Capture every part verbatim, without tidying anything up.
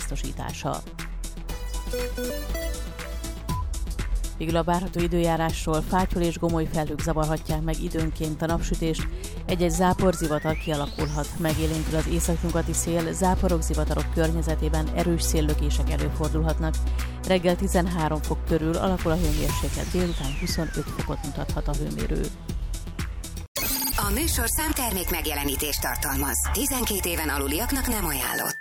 biztosítása. Végül a várható időjárásról: Fátyol és gomoly felhők zavarhatják meg időnként a napsütést, egy-egy záporzivatar kialakulhat, megélénkül az északnyugati szél, záporok, zivatarok környezetében erős széllökések előfordulhatnak. Reggel tizenhárom fok körül alakul a hőmérséklet, délután huszonöt fokot mutathat a hőmérő. A műsorszám termék megjelenítést tartalmaz. tizenkét éven aluliaknak nem ajánlott.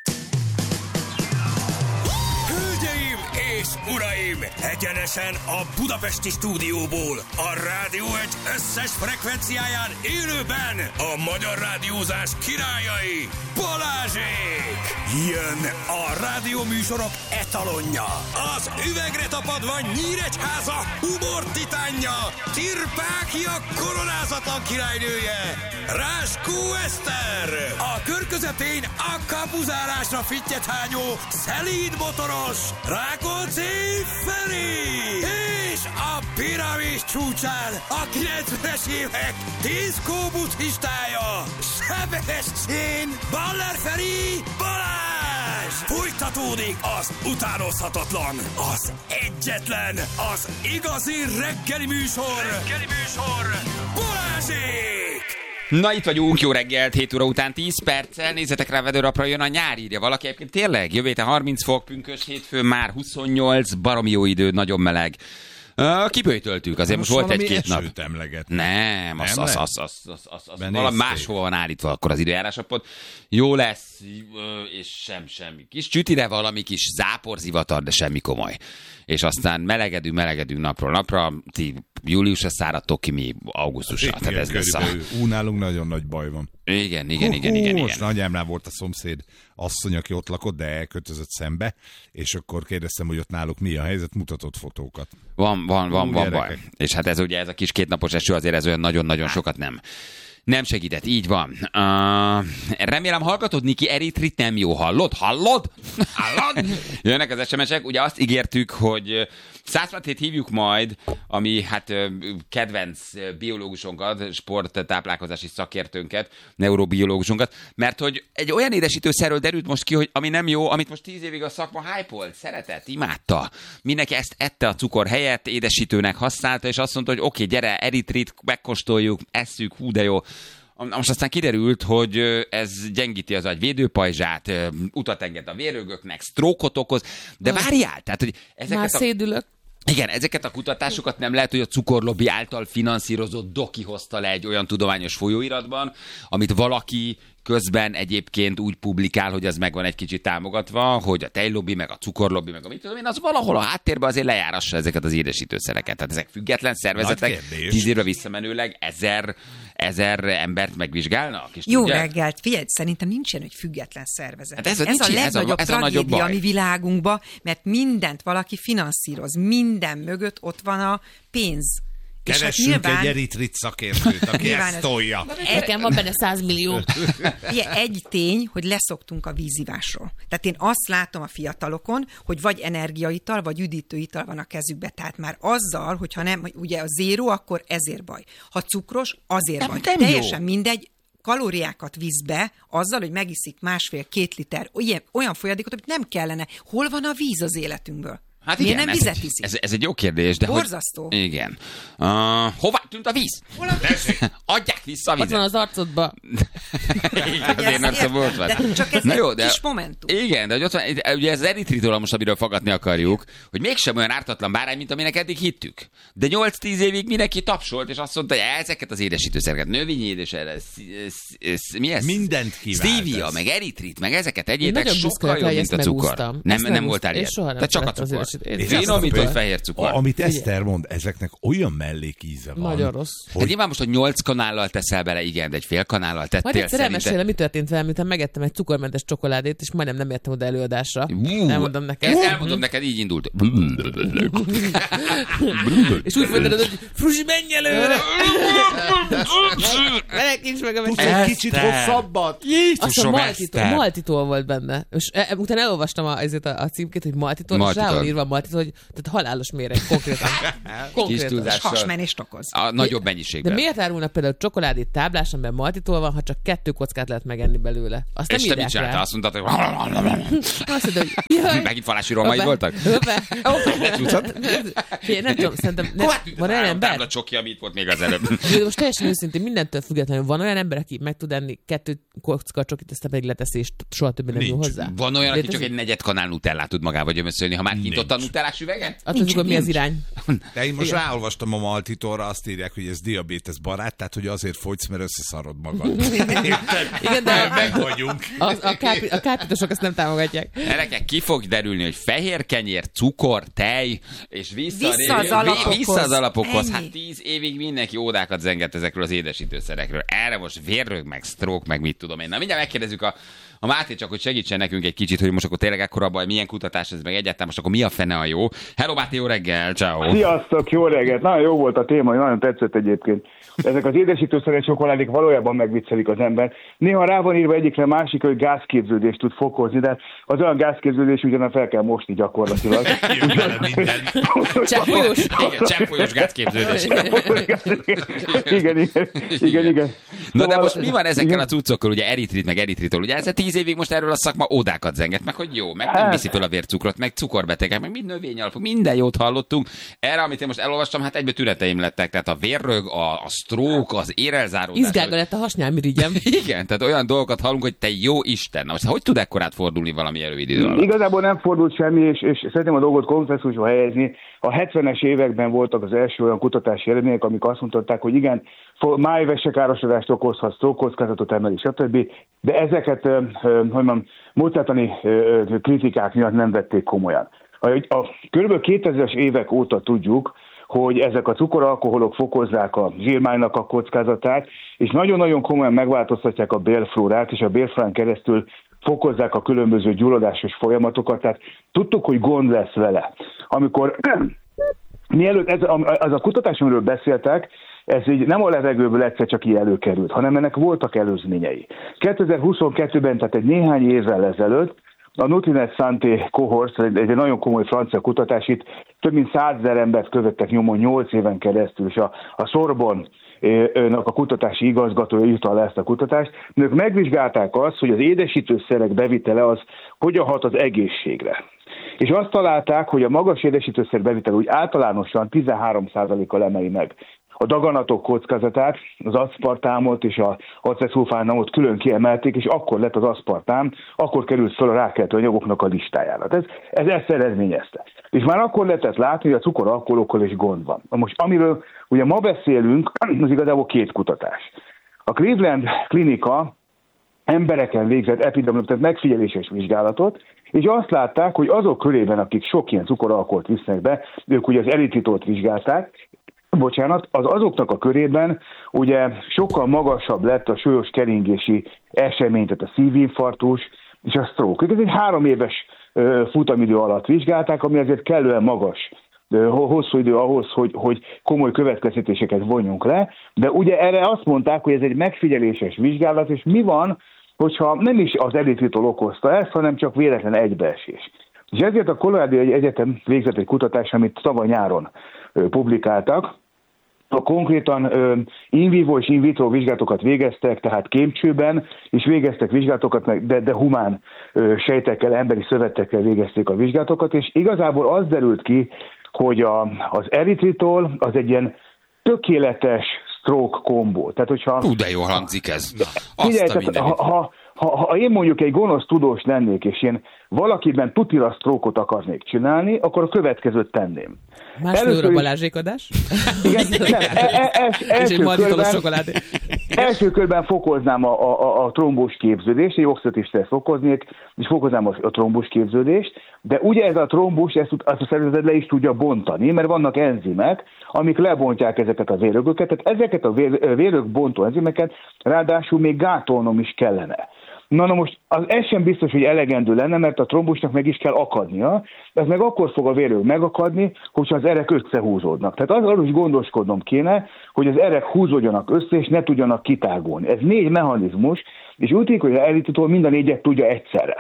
Hölgyeim és uraim! Egyenesen a budapesti stúdióból, a Rádió egy összes frekvenciáján élőben a magyar rádiózás királyai, Balázsék! Jön a rádióműsorok etalonja, az üvegre tapadva Nyíregyháza humor titánja, Csirpákia koronázatlan királynője, Ráskó Eszter! A kör közepén a kapuzárásra fittyet hányó, szelíd motoros, Rákóczi Feri! És a piramis csúcsán a kilencvenes évek diszkó buddhistája, Sebestyén Baller Feri Balázs! Fújtatódik az utánozhatatlan, az egyetlen, az igazi reggeli műsor, reggeli műsor, Balázsék! Na, itt vagyunk, jó reggelt, hét óra után tíz perccel, nézzetek rá, vedőrapra jön a nyár, írja valaki. Egyébként tényleg, jövő héten harminc fok, pünkös hétfőn már huszonnyolc, baromi jó idő, nagyon meleg. Uh, kiböjtöltük, azért most, most volt egy-két nap. Nem, az, az, az, az, az, az, az valami máshova van állítva akkor az időjárásapot. Jó lesz, és sem semmi. Kis csütire valami kis záporzivatar, de semmi komoly. És aztán melegedünk, melegedünk napról napra. Ti júliusra száradtok ki, mi augusztusra. Igen, ez lesz a... Ú, nálunk nagyon nagy baj van. Igen, igen, hú, igen, igen, igen. Most nagyámnál volt a szomszéd asszony, aki ott lakott, de elköltözött szembe, és akkor kérdeztem, hogy ott náluk mi a helyzet, mutatott fotókat. Van, van, van, van baj. És hát ez ugye ez a kis kétnapos eső azért ez olyan nagyon-nagyon sokat nem. Nem segített, így van. Uh, remélem hallgatod, Niki, Eritrit nem jó. Hallod? Hallod? Hallod? Jönnek az es em esek. Ugye azt ígértük, hogy száz hét hívjuk majd, ami hát kedvenc biológusunkat, sporttáplálkozási szakértőnket, neurobiológusunkat, mert hogy egy olyan édesítőszerről derült most ki, hogy ami nem jó, amit most tíz évig a szakma hype-olt, szeretett, imádta. Mindenki ezt ette a cukor helyett, édesítőnek használta, és azt mondta, hogy oké, okay, gyere, Eritrit megkóstoljuk, esszük, hú de jó. Most aztán kiderült, hogy ez gyengíti az agy védőpajzsát, utat enged a vérögöknek, sztrókot okoz, de várjál, tehát, hogy ezeket Már szédülök. A... Igen, ezeket a kutatásokat nem lehet, hogy a cukorlobbi által finanszírozott doki hozta le egy olyan tudományos folyóiratban, amit valaki közben egyébként úgy publikál, hogy az meg van egy kicsit támogatva, hogy a tejlobbi, meg a cukorlobbi, meg a mit tudom én, az valahol a háttérben azért lejárassa ezeket az édesítőszereket. Tehát ezek független szervezetek, tíz évre visszamenőleg ezer, ezer embert megvizsgálnak. És jó tudják? Reggelt, figyelj, szerintem nincsen, hogy független szervezet. Hát ez, ez a legnagyobb ez a, ez tragédia a mi világunkban, mert mindent valaki finanszíroz, minden mögött ott van a pénz. Keressünk nyilván... egy eritrit szakértőt, aki ezt tolja. Nekem van benne száz millió. Ilyen, egy tény, hogy leszoktunk a vízivásról. Tehát én azt látom a fiatalokon, hogy vagy energiaital, vagy üdítőital van a kezükbe. Tehát már azzal, hogyha nem, ugye a zéró, akkor ezért baj. Ha cukros, azért nem, baj. Nem Teljesen jó. mindegy, kalóriákat visz be azzal, hogy megiszik másfél-két liter olyan, olyan folyadékot, amit nem kellene. Hol van a víz az életünkből? Hát miért igen, nem ez, vizet iszik? Ez, ez egy jó kérdés. De borzasztó. Hogy, igen. Uh, hová tűnt a víz? Hol a víz? Adják vissza a vizet. Ott van az arcodba. Igen, az én arcom volt van. De csak ez Na jó, egy de, kis momentum. Igen, de hogy ott van, ugye ez az eritritől most, amiről fogadni akarjuk, hogy mégsem olyan ártatlan bárány, mint aminek eddig hittük. De nyolc-tíz évig mindenki tapsolt, és azt mondta, hogy ezeket az édesítőszereket, növényi édesítőszerre, mi ez? Mindent kivált. Stevia, meg eritrit, meg ezeket egyétek sokkal jobb, mint a cukor. Nem, nem voltál ilyen. De csak a cukor. Finomított fehér cukor. Amit Eszter mond, ezeknek olyan mellékíze van. Nagyon rossz. Hogy... Hát nyilván most, hogy nyolc kanállal teszel bele, igen, de egy fél kanállal tettél majd egyszer szerintem. elmesélem, mi történt velem, miután megettem egy cukormentes csokoládét, és majdnem nem értem oda előadásra. Uh, elmondom neked. Ezt elmondom neked, így indult. És úgy mondtad, hogy Frusi, menj előre! Menekíts meg a Tudsz egy kicsit hosszabbat? Azt a maltitól, maltitól volt benne. És e, utána elolvastam a, a, a címkét, hogy maltitól, és rá van írva, van maltitol, hogy tehát halálos méreg konkrétan. konkrétan. És hasmenést okoz. A nagyobb mennyiségben. De miért árulnak például csokoládét táblás, amiben maltitol van, ha csak kettő kockát lehet megenni belőle? Azt és nem te mit írják rá. Azt mondtad, hogy... Azt mondod, hogy jaj, megint falási romaid voltak? Figyelj, nem tudom, szerintem nem, van olyan ember? Tábla csoki, amit volt még az előbb. Most teljesen őszintén, mindentől függetlenül van olyan ember, aki meg tud enni kettő kocka csokit, aztán pedig leteszi, és soha többé nem nyúl hozzá. Van olyan, aki csak egy negyed kanál nutellát tud magába gyömöszölni, ha már kinyitott a nutellás üveget? Attól függ, mi az irány. De én most ráolvastam a Maltitorra, azt írják, hogy ez diabétesz barát, tehát hogy azért fogysz, mert összeszarod magad. Igen, de meg vagyunk. A, a, kápi, a kápitosok ezt nem támogatják. Gyerekek, ki fog derülni, hogy fehér kenyér, cukor, tej, és vissza, vissza az alapokhoz. Vissza az alapokhoz. Ennyi. Hát tíz évig mindenki ódákat zenget ezekről az édesítőszerekről. Erre most vérrög, meg stroke, meg mit tudom én. Na mindjárt megkérdezzük a, a Máté csak, hogy segítsen nekünk egy kicsit, hogy most akkor tényleg ekkora baj, milyen kutatás ez meg egyáltalán, most akkor mi a fene a jó. Hello Máté, jó reggel, ciao. Sziasztok, jó reggelt! Nagyon jó volt a téma, nagyon tetszett egyébként. Ezek az édesítőszeres csokoládék valójában megviccelik az ember. Néha rá van írva egyikre másik, hogy gázképződést tud fokozni, de az olyan gázképződés ugyanan fel kell mosni gyakorlatilag. Cseppfolyós. Igen, cseppfolyós gázképződés. igen, igen, igen, igen. Na de most mi van ezekkel a cuccokkal, ugye eritrit, meg eritritol, ugye ez tíz évig most erről a szakma ódákat zenget, meg hogy jó, meg nem viszi föl a vércukrot, meg cukorbetegek, meg mind növényalapú, minden jót hallottunk. Erre, amit én most elolvastam, hát egybe tüneteim lettek, tehát a vérrög, a, a stroke, az érelzáródás. Izgága lett a hasnyálmirigyem. Igen, tehát olyan dolgokat hallunk, hogy te jó Isten. Na most hogy tud ekkorát fordulni valami rövid idő alatt? Igazából nem fordult semmi, és, és szeretném a dolgot kontextusba helyezni. A hetvenes években voltak az első olyan kutatási eredmények, amik azt mutatták, hogy igen, májvese károsodást okozhat, stroke kockázatot emeli, stb. De ezeket, hogy mondjam, módszertani kritikák miatt nem vették komolyan. A, a kb. kétezres évek óta tudjuk, hogy ezek a cukoralkoholok fokozzák a zsírmánynak a kockázatát, és nagyon-nagyon komolyan megváltoztatják a bélflórát, és a bélflórán keresztül fokozzák a különböző gyulladásos folyamatokat, tehát tudtuk, hogy gond lesz vele. Amikor mielőtt ez a, az a kutatás, amiről beszéltek, ez így nem a levegőből egyszer csak így előkerült, hanem ennek voltak előzményei. kétezer-huszonkettőben, tehát egy néhány évvel ezelőtt, a Nutrinet Santé Cohort, egy, egy nagyon komoly francia kutatás, itt több mint százezer embert követtek nyomon nyolc éven keresztül, és a, a Sorbonne önök a kutatási igazgatója írta le ezt a kutatást. Ők megvizsgálták azt, hogy az édesítőszerek bevitele az hogyan hat az egészségre. És azt találták, hogy a magas édesítőszer bevitel úgy általánosan tizenhárom százalékkal emeli meg a daganatok kockázatát, az aszpartámot és a aceszulfánamot külön kiemelték, és akkor lett az aszpartám, akkor került fel a rákkeltő anyagoknak a listájára. Ez, ez ezt eredményezte. És már akkor lehetett látni, hogy a cukoralkoholokkal is gond van. Na most, amiről ugye ma beszélünk, az igazából két kutatás. A Cleveland Klinika embereken végzett epidemiológiai megfigyeléses vizsgálatot, és azt látták, hogy azok körében, akik sok ilyen cukoralkoholt visznek be, ők ugye az eritritort vizsgálták, bocsánat, az azoknak a körében ugye sokkal magasabb lett a súlyos keringési esemény, tehát a szívinfarktus és a stroke. Ez egy három éves futamidő alatt vizsgálták, ami azért kellően magas, hosszú idő ahhoz, hogy, hogy komoly következtetéseket vonjunk le, de ugye erre azt mondták, hogy ez egy megfigyeléses vizsgálat, és mi van, hogyha nem is az eritritol okozta ezt, hanem csak véletlen egybeesés. És ezért a Colorado Egyetem végzett egy kutatás, amit tavaly nyáron publikáltak. A konkrétan in vivo és in vitro vizsgálatokat végeztek, tehát kémcsőben, és végeztek vizsgálatokat, de, de humán sejtekkel, emberi szövetekkel végezték a vizsgálatokat, és igazából az derült ki, hogy a, az eritritol az egy ilyen tökéletes stroke kombó. Tehát, hogyha... Hú, de jól hangzik ez. Figyelj, tehát, ha, ha, ha, ha én mondjuk egy gonosz tudós lennék, és én valakiben tutira sztrókot akarnék csinálni, akkor a következőt tenném. Másfél óra Balázsékadás? Igen, nem, e, e, e, és egy maltitolos csokoládé. Első körben fokoznám a, a, a trombós képződést, egy oxidatív stressz fokoznék, és fokoznám a, a trombós képződést, de ugye ez a trombus, ezt, ezt a szervezet le is tudja bontani, mert vannak enzimek, amik lebontják ezeket a vérögöket, tehát ezeket a vér, vérögbontó enzimeket ráadásul még gátolnom is kellene. Na, na most az ez sem biztos, hogy elegendő lenne, mert a trombusnak meg is kell akadnia, ez meg akkor fog a vérög megakadni, hogyha az erek összehúzódnak. Tehát arról is gondoskodnom kéne, hogy az erek húzódjanak össze, és ne tudjanak kitágulni. Ez négy mechanizmus, és úgy tűnik, hogy az eritritol mind a négyet tudja egyszerre.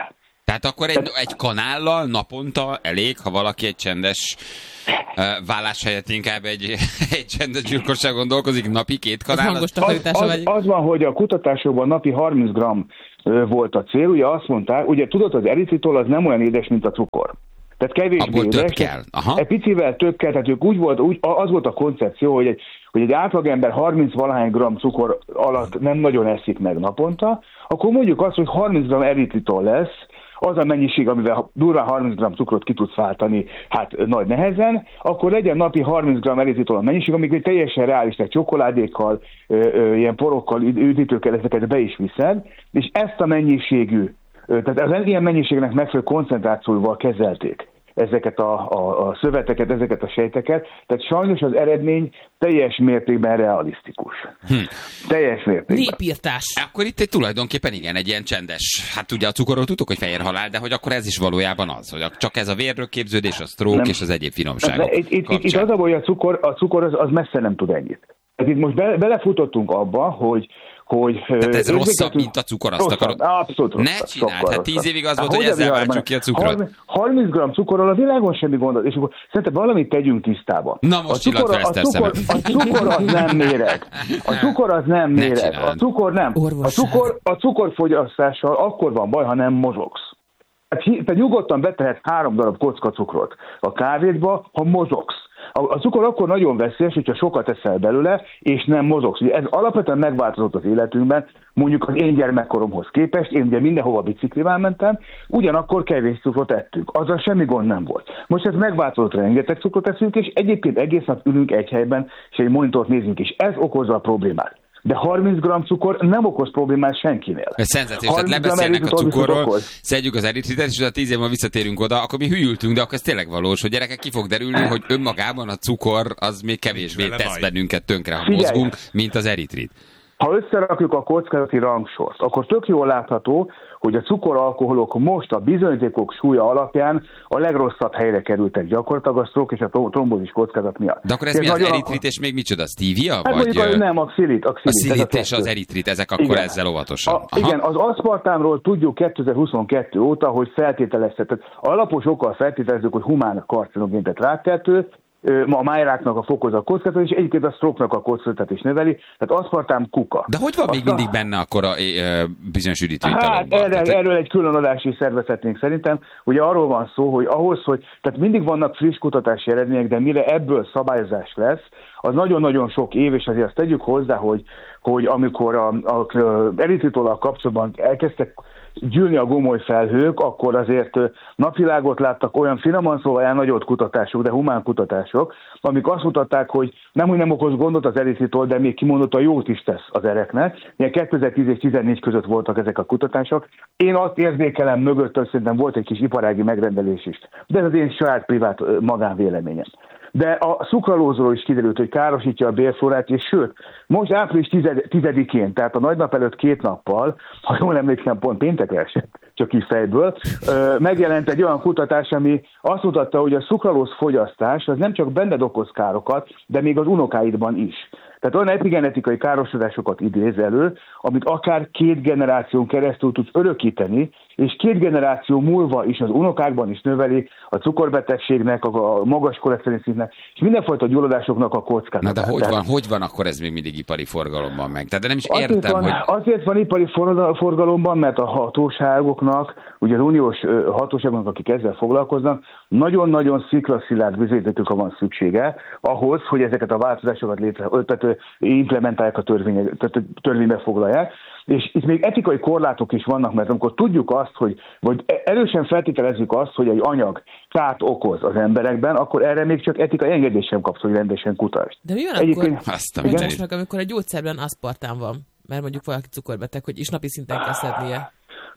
Tehát akkor egy, egy kanállal naponta elég, ha valaki egy csendes uh, vállás helyett inkább egy, egy csendes gyilkosságon dolgozik, napi két kanál. Az, az, az, az van, hogy a kutatásokban napi harminc gramm volt a cél, ugye azt mondták, ugye tudod, az eritritol az nem olyan édes, mint a cukor. Tehát kevésbé édes. Több kell. Aha. Egy picivel több kell, tehát ők úgy volt, úgy, az volt a koncepció, hogy egy, hogy egy átlagember harminc valahány gram cukor alatt nem nagyon eszik meg naponta, akkor mondjuk azt, hogy harminc gramm eritritol lesz, az a mennyiség, amivel durván harminc gramm cukrot ki tudsz váltani, hát nagy nehezen, akkor legyen napi harminc gramm eritritol a mennyiség, amikor teljesen reális, tehát csokoládékkal, ö, ö, ilyen porokkal, üdítőkkel ezeket be is viszed, és ezt a mennyiségű, ö, tehát az ilyen mennyiségnek megfelelő koncentrációval kezelték ezeket a, a, a szöveteket, ezeket a sejteket, tehát sajnos az eredmény teljes mértékben realisztikus. Hm. Teljes mértékben. Népírtás. Akkor itt egy tulajdonképpen igen, egy ilyen csendes, hát ugye a cukorról tudtuk, hogy fehér halál, de hogy akkor ez is valójában az, hogy csak ez a vérrögképződés, a stroke és az egyéb finomságok. Itt, itt, itt az a baj, hogy a cukor, a cukor az, az messze nem tud ennyit. Tehát itt most be, belefutottunk abba, hogy hogy... Tehát ez rosszabb, mint a cukor, azt rosszabb, akarod? Abszolút rosszabb. Ne csináld, hát tíz évig az volt, hogy hogy ezzel váltsuk ki a cukrot. harminc gramm cukorral a világon semmi gond, és akkor szerintem valamit tegyünk tisztába. Na most a cukor, a, cukor, a cukor az nem méreg. A cukor az nem méreg. A cukor nem. A cukor, a cukorfogyasztással akkor van baj, ha nem mozogsz. Tehát nyugodtan betehetsz három darab kocka cukrot a kávédba, ha mozogsz. A, a cukor akkor nagyon veszélyes, hogyha sokat eszel belőle, és nem mozogsz. Ez alapvetően megváltozott az életünkben, mondjuk az én gyermekkoromhoz képest, én ugye mindenhova biciklivel mentem, ugyanakkor kevés cukrot ettünk. Azzal semmi gond nem volt. Most ez megváltozott, rengeteg cukrot eszünk, és egyébként egész nap ülünk egy helyben, és egy monitort nézünk, és ez okozza a problémát. De harminc gramm cukor nem okoz problémát senkinél. Ez szenzációs, tehát lebeszélnek a cukorról, szedjük az eritritet, és a tíz évvel visszatérünk oda, akkor mi hülyültünk, de akkor ez tényleg valós, hogy gyerekek, ki fog derülni, hogy önmagában a cukor az még kevésbé tesz bennünket tönkre, ha mozgunk, mint az eritrit. Ha összerakjuk a kockázati rangsort, akkor tök jól látható, hogy a cukoralkoholok most a bizonyítékok súlya alapján a legrosszabb helyre kerültek gyakorlatilag a stroke és a trombózis kockázat miatt. De akkor ez, ez mi az eritrit és még micsoda? Stevia? Hát vagy mondjuk, nem, a xilit. A xilit, a xilit és az eritrit, ezek akkor igen. Ezzel óvatosan. A, igen, az aszpartámról tudjuk kétezer-huszonkettő óta, hogy feltételezhetett. Alapos okkal feltételezzük, hogy humán karcinogén, tehát rákkeltő, a májráknak a fokozat kockázat, és egyébként a stroke-nak a kockázatát is növeli, tehát aszpartám kuka. De hogy van Aztán... még mindig benne akkor a e, bizonyos üdítőitalomban? Hát erre, tehát... erről egy külön adást is szervezhetnénk szerintem. Ugye arról van szó, hogy ahhoz, hogy tehát mindig vannak friss kutatási eredmények, de mire ebből szabályozás lesz, az nagyon-nagyon sok év, és azért azt tegyük hozzá, hogy, hogy amikor a, a, a eritritolal kapcsolatban elkezdtek gyűlni a gomoly felhők, akkor azért napvilágot láttak olyan finoman szóval elnagyolt kutatások, de humán kutatások, amik azt mutatták, hogy nem, hogy nem okoz gondot az eritritol, de még kimondottan jót is tesz az ereknek. Ilyen kétezer-tíz és tizennégy között voltak ezek a kutatások. Én azt érzékelem mögött, hogy szerintem volt egy kis iparági megrendelés is. De ez az én saját privát magánvéleményem. De a szukralózról is kiderült, hogy károsítja a bélflórát, és sőt, most április tizedikén, tehát a nagynap előtt két nappal, ha jól emlékszem, pont péntekre esett, csak így fejből, megjelent egy olyan kutatás, ami azt mutatta, hogy a szukralóz fogyasztás az nem csak benned okoz károkat, de még az unokáidban is. Tehát olyan epigenetikai károsodásokat idéz elő, amit akár két generáción keresztül tudsz örökíteni, és két generáció múlva is az unokákban is növeli a cukorbetegségnek, a magas koleszterin szintnek, és mindenfajta gyulladásoknak a kockázatát. Na de hogy van, hogy van akkor ez még mindig ipari forgalomban meg? Tehát de nem is azért értem, van, hogy... Azért van ipari forgalomban, mert a hatóságoknak, ugye az uniós hatóságoknak, akik ezzel foglalkoznak, nagyon-nagyon sziklaszilárd bizonyítékokra van szüksége ahhoz, hogy ezeket a változásokat létre, tehát implementálják a törvény, tehát törvénybe foglalják. És itt még etikai korlátok is vannak, mert amikor tudjuk azt, hogy, vagy erősen feltételezzük azt, hogy egy anyag kárt okoz az emberekben, akkor erre még csak etikai engedés sem kapsz, hogy rendesen kutasd. De mi van Egyébként, akkor, igen, meg, amikor a gyógyszerben aszpartán van, mert mondjuk valaki cukorbeteg, hogy is napi szinten kell szednie?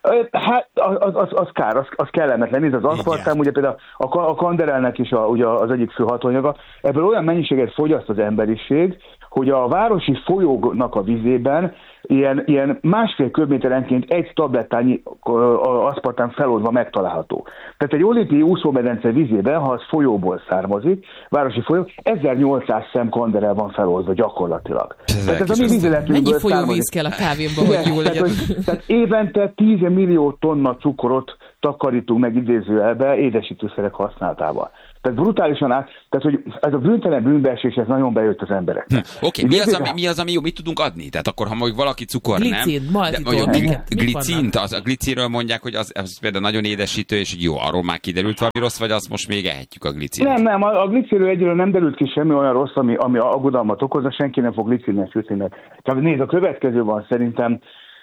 Hát az, az, az kár, az, az kellemetlen. Ez az aszpartám, ugye például a, a kanderelnek is a, ugye az egyik fő hatóanyaga. Ebből olyan mennyiséget fogyaszt az emberiség, hogy a városi folyóknak a vízében ilyen, ilyen másfél köbméterenként egy tablettányi aszpartám feloldva megtalálható. Tehát egy olimpiai úszómedence vízében, ha az folyóból származik, városi folyó, ezernyolcszáz szem kanderel van feloldva gyakorlatilag. Tehát ez a mi mennyi folyóvíz kell a kávémba, hogy jól legyen? Tehát, tehát évente tíz millió tonna cukorot takarítunk meg idézőjelbe édesítőszerek használatával. Tehát brutálisan át, tehát hogy ez a bűntelen bűnbeesés, ez nagyon bejött az embereknek. Hm. Oké, okay. mi, az, ami, mi az, ami jó, mit tudunk adni? Tehát akkor, ha mondjuk valaki cukor glicin, nem... Glicin, gli- glicint, az, a glicinről mondják, hogy az, az például nagyon édesítő, és jó, arról már kiderült valami rossz, vagy azt most még ehetjük a glicint? Nem, nem, a, a glicinről egyről nem derült ki semmi olyan rossz, ami, ami aggodalmat okozza, senki nem fog glicinnel sütni meg. Tehát nézd, a következő van szerintem,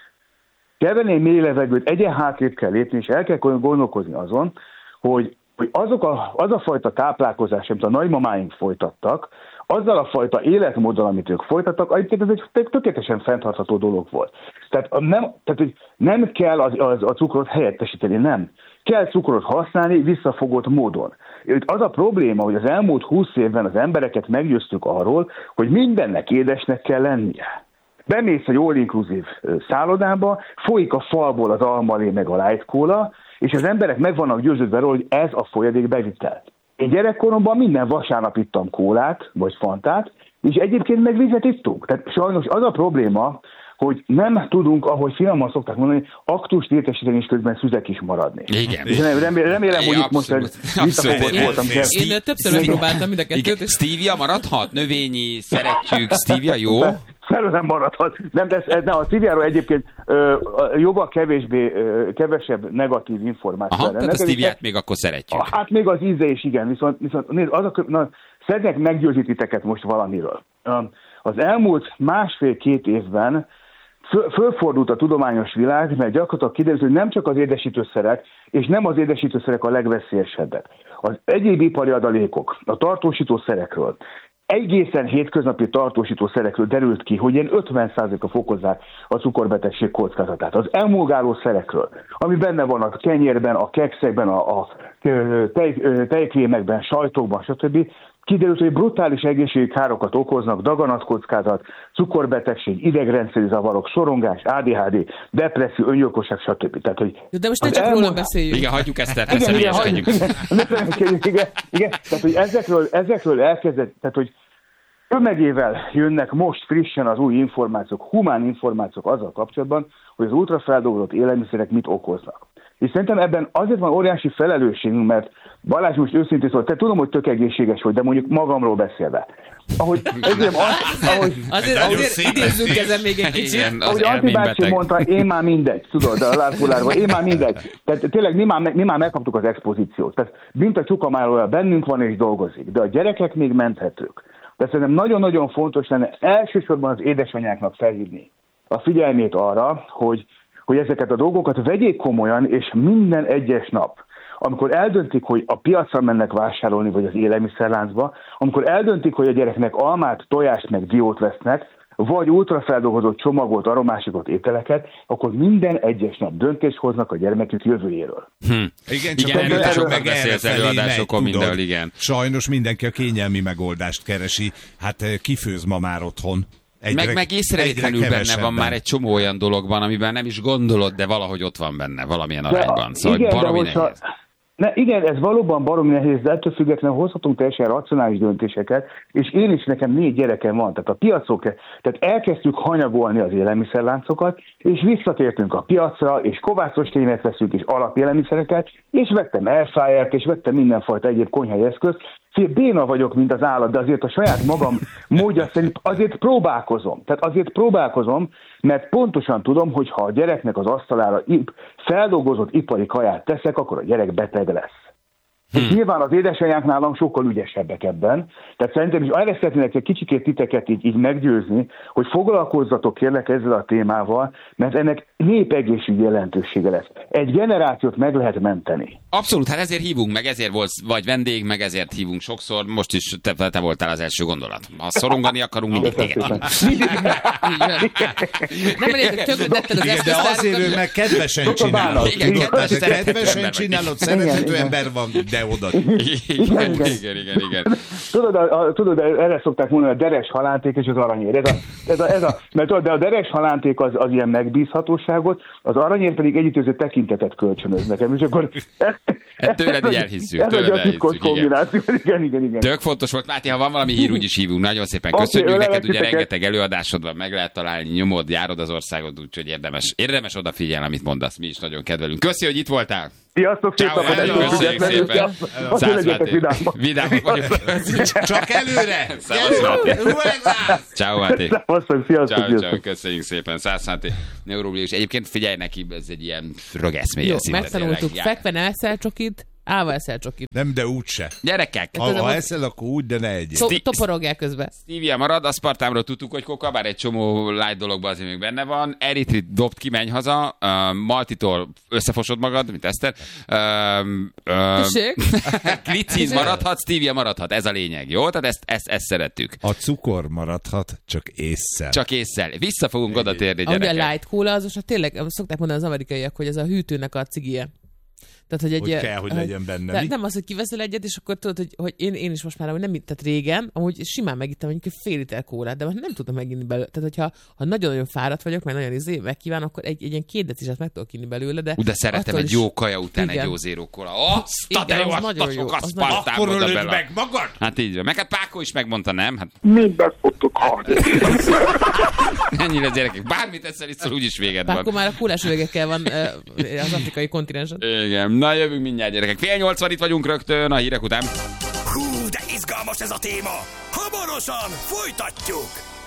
kell venni egy mély levegőt, egyen hátrébb kell lépni, és el kell gondolkozni azon, hogy hogy azok a, az a fajta táplálkozás, amit a nagymamáink folytattak, azzal a fajta életmóddal, amit ők folytattak, egyébként ez egy tökéletesen fenntartható dolog volt. Tehát nem, tehát, hogy nem kell az, az, a cukrot helyettesíteni, nem. Kell cukrot használni visszafogott módon. Itt az a probléma, hogy az elmúlt húsz évben az embereket meggyőztük arról, hogy mindennek édesnek kell lennie. Bemész egy all-inclusive szállodába, folyik a falból az almalé meg a light cola, és az emberek meg vannak győződve róla, hogy ez a folyadék bevitel. Én gyerekkoromban minden vasárnap ittam kólát, vagy fantát, és egyébként meg vizet ittunk. Tehát sajnos az a probléma, hogy nem tudunk, ahogy finoman szokták mondani, aktust értesíteni, és közben szüzek is maradni. Igen. És remélem, remélem hogy itt most visszafogott voltam. Én, én többször megpróbáltam mind a kettőt. Stevia maradhat? Növényi, szeretjük. Stevia jó? Nem maradhat. Nem, de ez, nem, a Stiviáról egyébként ö, jóval kevésbé, ö, kevesebb negatív információ. Aha, tehát a Stiviát még akkor szeretjük. Hát még az íze is, igen. Viszont, viszont nézd, az a, na, szeretnék meggyőzni titeket most valamiről. Az elmúlt másfél-két évben föl, fölfordult a tudományos világ, mert gyakorlatilag kiderült, hogy nem csak az édesítőszerek, és nem az édesítőszerek a legveszélyesebbek. Az egyéb ipari adalékok, a tartósítószerekről, egészen hétköznapi tartósítószerekről derült ki, hogy ilyen ötven százaléka fokozzák a cukorbetegség kockázatát. Az emulgáló szerekről, ami benne van a kenyérben, a kekszekben, a, a tej, tejkrémekben, sajtokban, stb. Kiderült, hogy brutális egészségi károkat okoznak, daganatkockázat, cukorbetegség, idegrendszeri zavarok, szorongás, á dé há dé, depresszió, öngyilkosság, stb. Tehát, hogy de most ne csak elmond... róla beszéljünk. Igen, hagyjuk ezt, tehát igen, igen, hagyjuk, igen, igen, igen, igen, tehát, hogy ezekről, ezekről elkezdett, tehát, hogy tömegével jönnek most frissen az új információk, humán információk azzal kapcsolatban, hogy az ultrafeldolgozott élelmiszerek mit okoznak. És szerintem ebben azért van óriási felelősségünk, mert Balázs most őszintén szól, te tudom, hogy tök egészséges vagy, de mondjuk magamról beszélve. Ahogy, ezért, az, ahogy, azért azért idézzünk ezen még egy kicsit. Igen, ahogy Antti bácsi mondta, én már mindegy, tudod, a lárpulárban, én már mindegy. Tehát tényleg mi már, mi már megkaptuk az expozíciót. Tehát mint a csukamáról bennünk van és dolgozik, de a gyerekek még menthetők. De szerintem nagyon-nagyon fontos lenne elsősorban az édesanyáknak felhívni a figyelmét arra, hogy, hogy ezeket a dolgokat vegyék komolyan, és minden egyes nap, amikor eldöntik, hogy a piacra mennek vásárolni, vagy az élelmiszerláncba, amikor eldöntik, hogy a gyereknek almát, tojást, meg diót vesznek, vagy ultrafeldolgozott csomagolt, aromásított ételeket, akkor minden egyes nap döntést hoznak a gyermekük jövőjéről. Hm. Igen, csak igen, erről erről meg beszélsz előadásokon mindenhol, igen. Sajnos mindenki a kényelmi megoldást keresi. Hát kifőz ma már otthon. Egyre, meg, meg észrevétlenül benne van már egy csomó olyan dologban, amiben nem is gondolod, de valahogy ott van benne, valamilyen arányban. Szóval igen, baromi nehéz. Ne, igen, ez valóban baromi nehéz, de ettől függetlenül hozhatunk teljesen racionális döntéseket, és én is, nekem négy gyerekem van, tehát a piacok, tehát elkezdtük hanyagolni az élelmiszerláncokat, és visszatértünk a piacra, és kovászos témát veszünk, és alapélelmiszereket, és vettem airfryert, és vettem mindenfajta egyéb konyhai eszközt. Béna vagyok, mint az állat, de azért a saját magam módja szerint azért próbálkozom. Tehát azért próbálkozom, mert pontosan tudom, hogy ha a gyereknek az asztalára feldolgozott ipari kaját teszek, akkor a gyerek beteg lesz. Hmm. És nyilván az édesanyák nálam sokkal ügyesebbek ebben. Tehát szerintem is arra szeretnék egy kicsikét titeket így, így meggyőzni, hogy foglalkozzatok kérlek ezzel a témával, mert ennek népegészségügyi jelentősége lesz. Egy generációt meg lehet menteni. Abszolút, hát ezért hívunk meg, ezért volt vagy vendég, meg ezért hívunk sokszor. Most is te, te voltál az első gondolat. Ha szorongani akarunk, mindig téged. Nem elég, többet az igen, de azért ő meg kedvesen csinálod. Kedvesen csinálod, szerethető ember van, de oda. Igen, igen, igen, igen. Tudod, a, a, tudod, erre szokták mondani, a deres halánték és az aranyér. Ez a, ez a, ez a, mert tudod, de a deres halánték az, az ilyen megbízhatóságot, az aranyér pedig együttöző tekintetet kölcsönöz nekem. És akkor Hát tőled így elhisszük. Ez egy a titkos kombináció. Igen, igen, igen. Tök fontos volt, Máté, ha van valami hír, úgyis hívunk. Nagyon szépen köszönjük okay, neked, ugye rengeteg előadásod van, meg lehet találni, nyomod, járod az országot, úgyhogy érdemes, érdemes odafigyelni, amit mondasz, mi is nagyon kedvelünk. Köszi, hogy itt voltál. Sziasztok, szép napot! Köszönjük szépen! Szász Máté. Vidámok vagyok. Csak előre! Ciao, Máté! Sziasztok! Köszönjük szépen, Szász Máté. Neurobiológus. Egyébként figyelj neki, ez egy ilyen rögeszméje szinte. Megtanultuk, fekve ne eszel csokit, állva eszel csokit. Nem, de úgyse. Gyerekek! Ha, ha eszel, akkor úgy, de ne egyél. To- toporogjál közben. Stevia marad, aszpartámról tudtuk, hogy koka, bár egy csomó light dologban azért még benne van. Eritrit dobd ki, menj haza. Uh, Maltitól összefosod magad, mint Eszter. Uh, uh, Glicin maradhat, stevia maradhat. Ez a lényeg, jó? Tehát ezt, ezt, ezt szerettük. A cukor maradhat, csak ésszel. Csak ésszel. Vissza fogunk oda térni, gyerekek. Ugye a light cola, az most tényleg, szokták mondani az amerikaiak, hogy ez a hűtőnek a cigie. Tehát, hogy, egy, hogy kell, hogy legyen benne. De, nem az, hogy kiveszel egyet, és akkor tudod, hogy, hogy én, én is most már, hogy nem, tehát régen, amúgy simán megittem mondjuk fél liter kólát, de most nem tudtam meginni belőle. Tehát, hogyha ha nagyon-nagyon fáradt vagyok, mert nagyon izé megkíván, akkor egy, egy ilyen két deciset meg tudok inni belőle, de... Ú, de szeretem egy jó kaja után igen. Egy jó zéró kóla. Azt a de jó, azt a sok aszpartámot oda bele. Meg magad? Hát így van. Meg hát Pákó is megmondta, nem? Hát... Mindent fogtok halni. Ennyire az gyerekek. Bármit eszel, iszol, úgyis véged van. Pákó már a kólás üvegekkel van az afrikai kontinensen. Igen. Na, jövünk mindjárt, gyerekek. Fél nyolcvan itt vagyunk rögtön a hírek után. Hú, de izgalmas ez a téma! Hamarosan folytatjuk!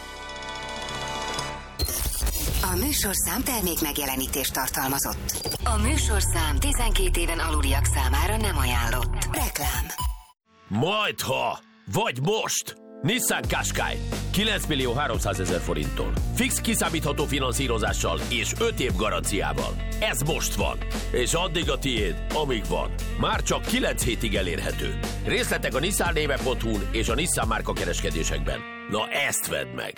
A műsorszám termék megjelenítést tartalmazott. A műsorszám tizenkét éven aluliak számára nem ajánlott. Reklám. Majdha, vagy most! Nissan Qashqai kilenc millió háromszázezer forinttól. Fix kiszámítható finanszírozással és öt év garanciával. Ez most van. És addig a tiéd, amíg van. Már csak kilenc hétig elérhető. Részletek a nissan néve pont hu-n és a Nissan márka kereskedésekben. Na ezt vedd meg!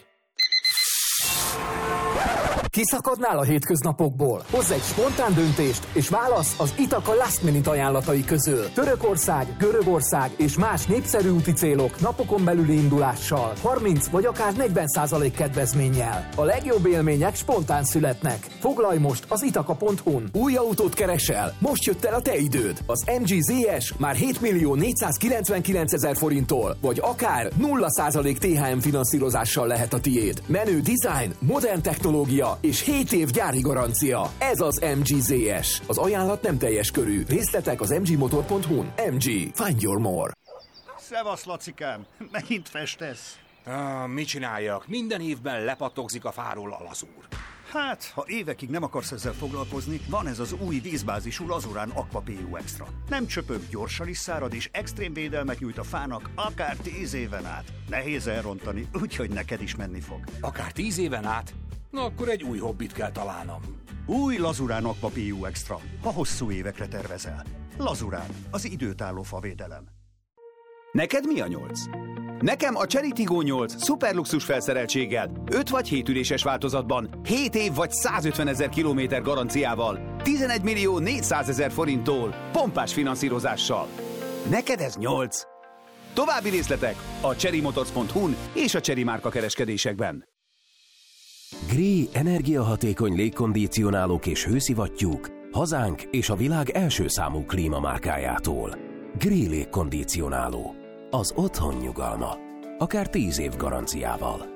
Kiszakadnál a hétköznapokból? Hozz egy spontán döntést, és válasz az Itaka Last Minute ajánlatai közül. Törökország, Görögország és más népszerű úti célok napokon belüli indulással, harminc vagy akár negyven százalék kedvezménnyel. A legjobb élmények spontán születnek. Foglalj most az itaka pont hu-n. Új autót keresel? Most jött el a te időd. Az em gé zé es már hét millió négyszázkilencvenkilencezer forinttól, vagy akár nulla százalék té há em finanszírozással lehet a tiéd. Menő design, modern technológia és hét év gyári garancia. Ez az em gé zé es. Az ajánlat nem teljes körű. Részletek az em gé motor pont hu-n. em gé. Find your more. Szevasz, Lacikám. Megint festesz. Ah, mit csináljak? Minden évben lepattogzik a fáról a lazúr. Hát, ha évekig nem akarsz ezzel foglalkozni, van ez az új vízbázisú Lazurán Aqua pé u Extra. Nem csöpög, gyorsan is szárad, és extrém védelmet nyújt a fának akár tíz éven át. Nehéz elrontani, úgyhogy neked is menni fog. Akár tíz éven át? Na akkor egy új hobbit kell találnom. Új Lazurán Aqua pé u Extra, ha hosszú évekre tervezel. Lazurán, az időtálló favédelem. Neked mi a nyolc? Nekem a Chery Tiggo nyolc szuperluxus felszereltséggel, öt vagy hét üléses változatban, hét év vagy százötvenezer kilométer garanciával, tizenegy millió négyszázezer forinttól, pompás finanszírozással. Neked ez nyolc. További részletek a chery motors pont hu-n és a Chery márka kereskedésekben. Gree energiahatékony légkondicionálók és hőszivattyúk hazánk és a világ első számú klímamárkájától. Gree légkondicionáló. Az otthon nyugalma. Akár tíz év garanciával.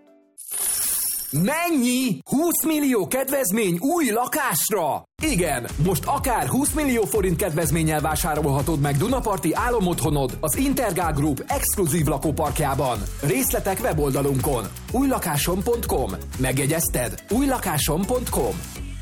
Mennyi? húsz millió kedvezmény új lakásra? Igen, most akár húsz millió forint kedvezménnyel vásárolhatod meg Dunaparti álomotthonod az Intergál Group exkluzív lakóparkjában. Részletek weboldalunkon. új lakásom pont com. Megjegyezted? új lakásom pont com.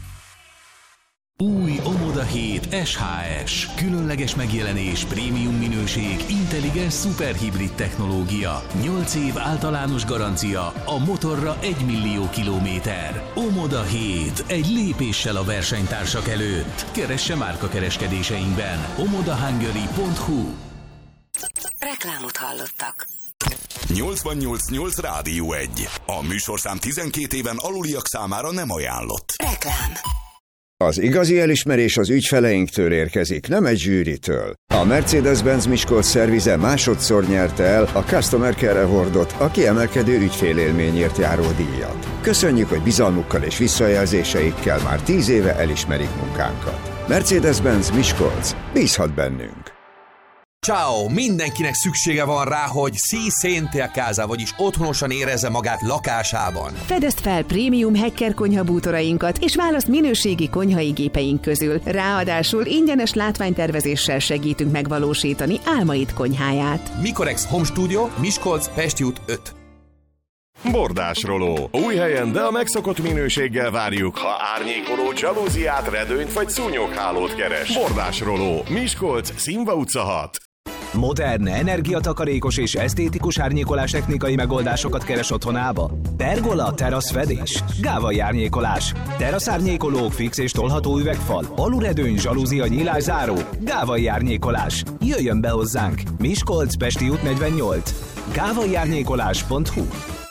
Új Omoda hét es há es. Különleges megjelenés, prémium minőség, intelligens szuperhibrid technológia. nyolc év általános garancia, a motorra egy millió kilométer. Omoda hét. Egy lépéssel a versenytársak előtt. Keresse márka kereskedéseinkben. omoda hungary pont hu. Reklámot hallottak. nyolcvannyolc nyolc Rádió egy. A műsorszám tizenkét éven aluliak számára nem ajánlott. Reklám. Az igazi elismerés az ügyfeleinktől érkezik, nem egy zsűritől. A Mercedes-Benz Miskolc szervize másodszor nyerte el a Customer Care Awardot, a kiemelkedő ügyfélélményért járó díjat. Köszönjük, hogy bizalmukkal és visszajelzéseikkel már tíz éve elismerik munkánkat. Mercedes-Benz Miskolc. Bízhat bennünk. Ciao! Mindenkinek szüksége van rá, hogy si sente a casa, vagyis otthonosan érezze magát lakásában. Fedezd fel prémium Hecker konyhabútorainkat, és választ minőségi konyhai gépeink közül. Ráadásul ingyenes látványtervezéssel segítünk megvalósítani álmaid konyháját. Mikorex Home Studio, Miskolc, Pesti út öt. Bordásroló. Új helyen, de a megszokott minőséggel várjuk, ha árnyékoló, dzsalúziát, redőnyt vagy szúnyoghálót keres. Bordásroló. Miskolc, Színva utca hat. Modern, energiatakarékos és esztétikus árnyékolás technikai megoldásokat keres otthonába? Pergola, teraszfedés, gávai árnyékolás, teraszárnyékolók, fix és tolható üvegfal, aluredőny, zsalúzia, nyílászáró, gávai árnyékolás. Jöjjön be hozzánk! Miskolc, Pesti út negyvennyolc. gávai árnyékolás pont hu.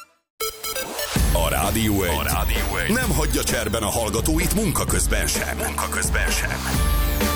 A Rádió egy. A Rádió egy nem hagyja cserben a hallgatóit munka közben sem. Munka közben sem.